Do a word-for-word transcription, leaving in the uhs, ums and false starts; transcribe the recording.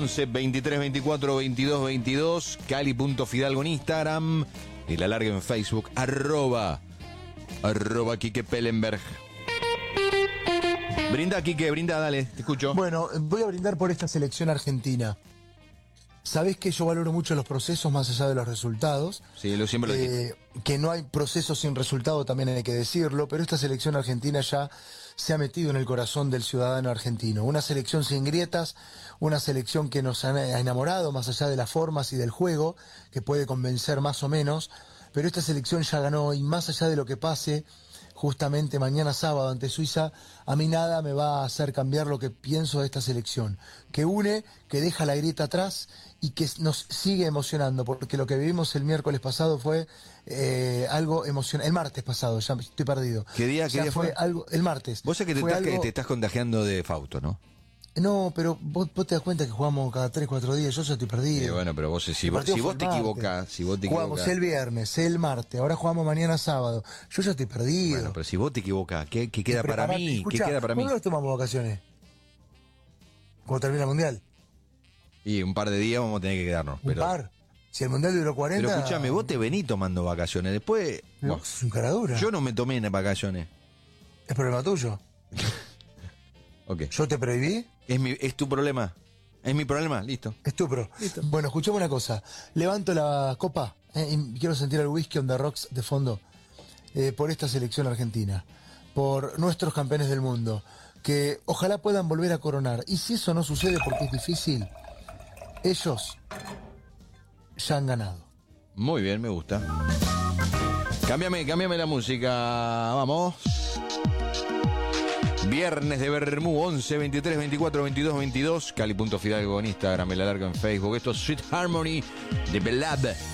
once, veintitrés, veinticuatro, veintidós, veintidós. Cali.fidalgo en Instagram. El alargue en Facebook. Arroba. Arroba Quique Pellenberg. Brinda, Quique, brinda, dale, te escucho. Bueno, voy a brindar por esta selección argentina. Sabés que yo valoro mucho los procesos más allá de los resultados. Sí, lo siempre lo eh, dije. Que no hay procesos sin resultado, también hay que decirlo, pero esta selección argentina ya se ha metido en el corazón del ciudadano argentino. Una selección sin grietas, una selección que nos ha enamorado más allá de las formas y del juego, que puede convencer más o menos, pero esta selección ya ganó y más allá de lo que pase, justamente mañana sábado ante Suiza, a mí nada me va a hacer cambiar lo que pienso de esta selección, que une, que deja la grieta atrás y que nos sigue emocionando, porque lo que vivimos el miércoles pasado fue eh, algo emocionante, el martes pasado, ya estoy perdido. ¿Qué día, qué día fue? fue? Algo, el martes. Vos sabés que te, estás, algo... que te estás contagiando de Fausto, ¿no? No, pero vos, vos te das cuenta que jugamos cada tres, cuatro días, yo ya estoy perdido. Sí, bueno, pero vos, si, vos, si vos te equivocás, si vos te jugamos equivocás. el viernes, el martes, ahora jugamos mañana sábado, yo ya estoy perdido. Bueno, pero si vos te equivocás, ¿qué, qué queda para mí? Escuchá, ¿Qué queda para mí? ¿Cuándo nos tomamos vacaciones? ¿Cuándo termina el Mundial? Y un par de días vamos a tener que quedarnos. ¿Un pero... par? Si el Mundial duró cuarenta... Pero escúchame, vos te venís tomando vacaciones, después... No, bueno, es un caradura. Yo no me tomé en vacaciones. ¿Es problema tuyo? Ok. ¿Yo te prohibí? Es, mi, es tu problema. Es mi problema, listo. Es tu pro. Listo. Bueno, escuchame una cosa. Levanto la copa eh, y quiero sentir el whisky on the rocks de fondo eh, por esta selección argentina, por nuestros campeones del mundo, que ojalá puedan volver a coronar. Y si eso no sucede porque es difícil, ellos ya han ganado. Muy bien, me gusta. Cámbiame, cámbiame la música. Vamos. Viernes de Bermú, once, veintitrés, veinticuatro, veintidós, veintidós. Cali.fidalgo en Instagram, el alargo en Facebook. Esto es Sweet Harmony de Belab.